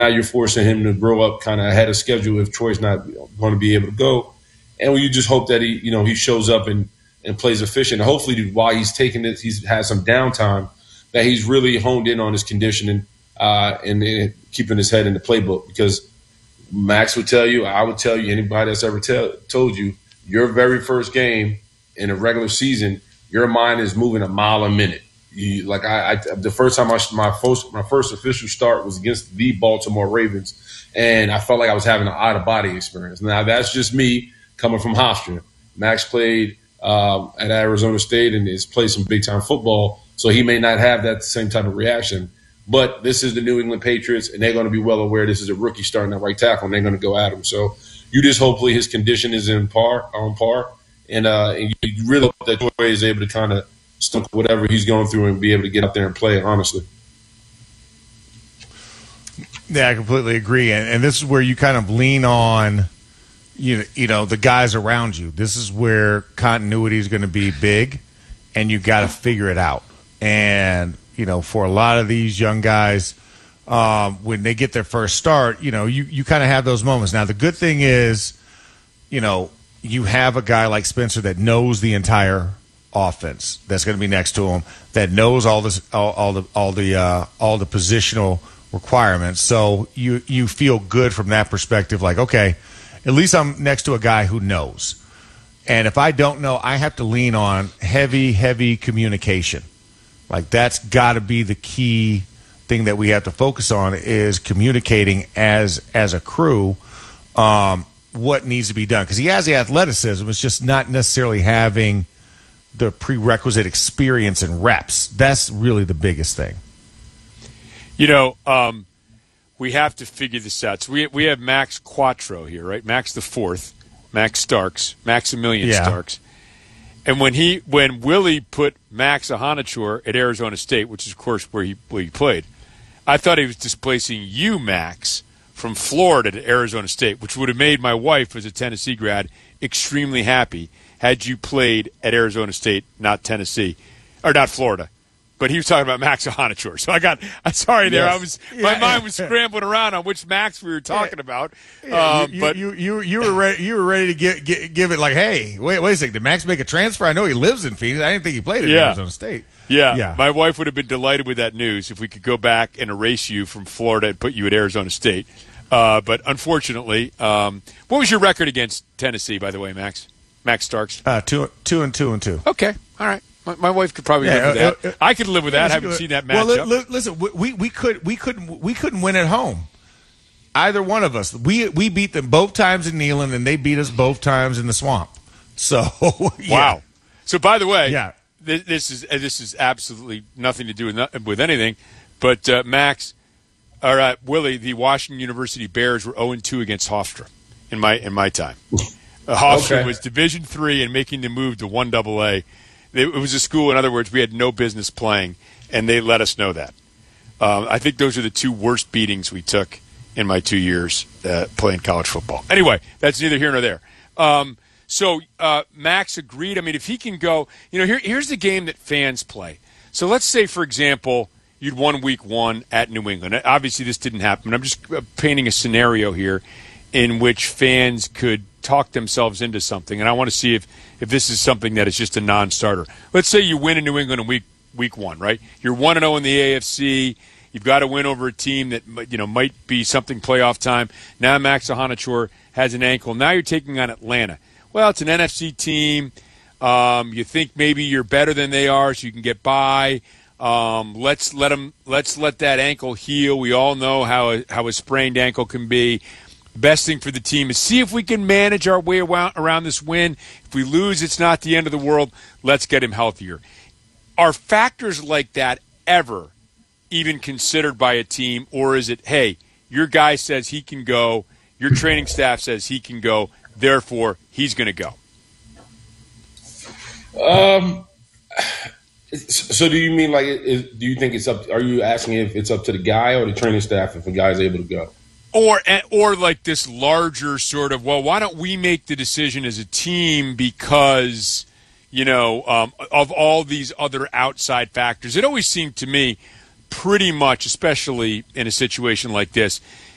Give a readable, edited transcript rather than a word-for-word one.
you're forcing him to grow up kind of ahead of schedule if Troy's not going to be able to go. And you just hope that he shows up and plays efficient. Hopefully, while he's taking it, he's had some downtime, that he's really honed in on his conditioning and keeping his head in the playbook. Because Max would tell you, I would tell you, anybody that's ever told you, your very first game in a regular season, your mind is moving a mile a minute. The first time my first official start was against the Baltimore Ravens, and I felt like I was having an out of body experience. Now that's just me coming from Hofstra. Max played at Arizona State and has played some big time football, so he may not have that same type of reaction. But this is the New England Patriots, and they're going to be well aware this is a rookie starting at right tackle, and they're going to go at him. So you just hopefully his condition is on par, and you really hope that Troy is able to kind of stomp whatever he's going through and be able to get up there and play, honestly. Yeah, I completely agree. And this is where you kind of lean on, you know, the guys around you. This is where continuity is going to be big, and you got to figure it out. And, you know, for a lot of these young guys, when they get their first start, you know, you kind of have those moments. Now, the good thing is, you know, you have a guy like Spencer that knows the entire offense that's going to be next to him, that knows all the positional requirements. So you feel good from that perspective. Like, okay, at least I'm next to a guy who knows. And if I don't know, I have to lean on heavy communication. Like, that's got to be the key thing that we have to focus on, is communicating as a crew what needs to be done. Because he has the athleticism. It's just not necessarily having the prerequisite experience and reps. That's really the biggest thing. You know, we have to figure this out. So we have Max Quattro here, right? Max the fourth, Max Starks, Maximilian Starks. And when Willie put Max Ahanachour at Arizona State, which is, of course, where he played, I thought he was displacing you, Max, from Florida to Arizona State, which would have made my wife, as a Tennessee grad, extremely happy had you played at Arizona State, not Tennessee, or not Florida. But he was talking about Max Ahanachour. So I'm sorry there. Yes. My mind was scrambling around on which Max we were talking about. But you were ready to give it like, hey, wait a second. Did Max make a transfer? I know he lives in Phoenix. I didn't think he played at Arizona State. Yeah. My wife would have been delighted with that news if we could go back and erase you from Florida and put you at Arizona State. But unfortunately, what was your record against Tennessee, by the way, Max? Max Starks? 2-2. Okay, all right. My wife could probably live with that. I could live with that. I haven't seen that matchup. Well, listen, we couldn't win at home. Either one of us. We beat them both times in Neyland, and they beat us both times in the Swamp. So wow. So by the way, this is absolutely nothing to do with anything. But Max, all right, Willie, the Washington University Bears were 0-2 against Hofstra in my time. Hofstra was Division III and making the move to 1AA. It was a school, in other words, we had no business playing, and they let us know that. I think those are the two worst beatings we took in my 2 years playing college football. Anyway, that's neither here nor there. So Max agreed. I mean, if he can go, here's the game that fans play. So let's say, for example, you'd won week 1 at New England. Obviously, this didn't happen. I'm just painting a scenario here in which fans could talk themselves into something, and I want to see if this is something that is just a non-starter. Let's say you win in New England in week 1, right? You're 1-0 in the AFC. You've got to win over a team that might be something playoff time. Now Max Ahanachour has an ankle. Now you're taking on Atlanta. Well, it's an NFC team. You think maybe you're better than they are, so you can get by. Let's let that ankle heal. We all know how a sprained ankle can be. The best thing for the team is see if we can manage our way around this win. If we lose, it's not the end of the world. Let's get him healthier. Are factors like that ever even considered by a team, or is it, hey, your guy says he can go, your training staff says he can go, therefore he's going to go? So do you mean do you think it's up? Are you asking if it's up to the guy or the training staff if the guy's able to go? Or like this larger sort of, well, why don't we make the decision as a team because, of all these other outside factors. It always seemed to me pretty much, especially in a situation like this,